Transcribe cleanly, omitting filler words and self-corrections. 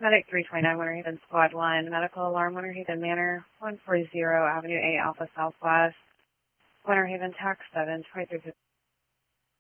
Medic 329, Winter Haven Squad 1. Medical alarm, Winter Haven Manor, 140 Avenue A Alpha Southwest. Winter Haven Tax 7, 2350.